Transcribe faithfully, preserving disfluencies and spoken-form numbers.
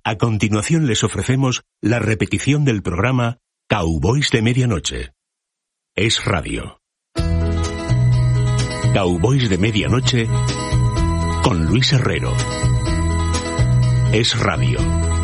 A continuación les ofrecemos la repetición del programa Cowboys de Medianoche. Es Radio. Cowboys de Medianoche con Luis Herrero. Es Radio.